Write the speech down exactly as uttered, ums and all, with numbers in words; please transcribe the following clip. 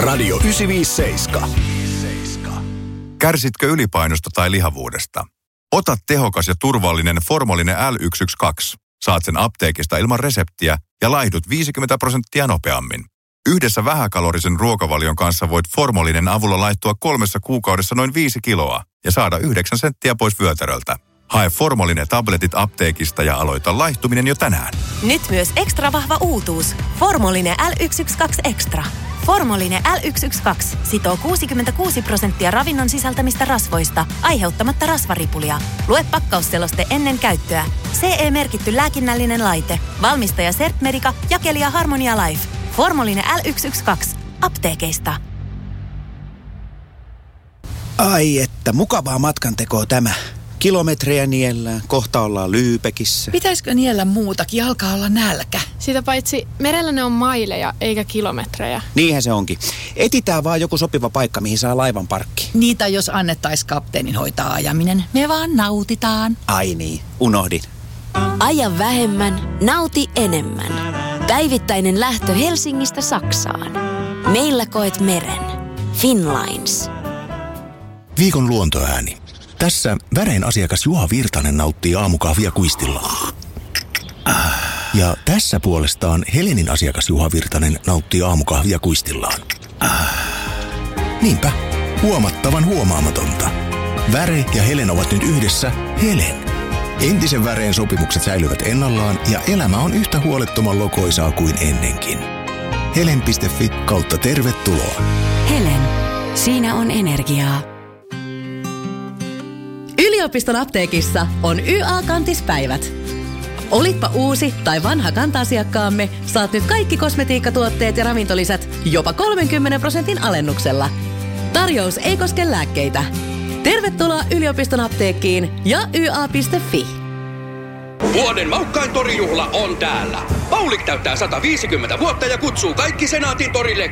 Radio yhdeksänsataaviisikymmentäseitsemän. Kärsitkö ylipainosta tai lihavuudesta? Ota tehokas ja turvallinen Formolinen L yksi yksi kaksi. Saat sen apteekista ilman reseptiä ja laihdut viisikymmentä prosenttia nopeammin. Yhdessä vähäkalorisen ruokavalion kanssa voit Formolinen avulla laittua kolmessa kuukaudessa noin viisi kiloa ja saada yhdeksän senttiä pois vyötäröltä. Hae Formolinen tabletit apteekista ja aloita laihtuminen jo tänään. Nyt myös ekstra vahva uutuus. Formolinen L yksi yksi kaksi Extra. Formolinen L yksi yksi kaksi sitoo kuusikymmentäkuusi prosenttia ravinnon sisältämistä rasvoista, aiheuttamatta rasvaripulia. Lue pakkausseloste ennen käyttöä. C E-merkitty lääkinnällinen laite. Valmistaja Sertmedica, jakelija Harmonia Life. Formolinen L yksi yksi kaksi. Apteekeista. Ai että, mukavaa matkantekoa tämä. Kilometrejä niellään, kohta ollaan Lyypekissä. Pitäisikö niellä muutakin, alkaa olla nälkä. Sitä paitsi merellä ne on maileja eikä kilometrejä. Niinhän se onkin. Etitään vaan joku sopiva paikka, mihin saa laivan parkki. Niitä jos annettaisiin kapteenin hoitaa ajaminen. Me vaan nautitaan. Ai niin, unohdin. Aja vähemmän, nauti enemmän. Päivittäinen lähtö Helsingistä Saksaan. Meillä koet meren. Finnlines. Viikon luontoääni. Tässä Vären asiakas Juha Virtanen nauttii aamukahvia kuistillaan. Ja tässä puolestaan Helenin asiakas Juha Virtanen nauttii aamukahvia kuistillaan. Niinpä, huomattavan huomaamatonta. Väre ja Helen ovat nyt yhdessä Helen. Entisen Väreen sopimukset säilyvät ennallaan ja elämä on yhtä huolettoman lokoisaa kuin ennenkin. Helen piste fi kautta tervetuloa. Helen. Siinä on energiaa. Yliopiston apteekissa on Y A-kantispäivät. Olitpa uusi tai vanha kanta-asiakkaamme, saat nyt kaikki kosmetiikkatuotteet ja ravintolisät jopa kolmenkymmenen prosentin alennuksella. Tarjous ei koske lääkkeitä. Tervetuloa yliopiston apteekkiin ja y a piste fi. Vuoden maukkain torijuhla on täällä. Paulik täyttää sata viisikymmentä vuotta ja kutsuu kaikki Senaatin torille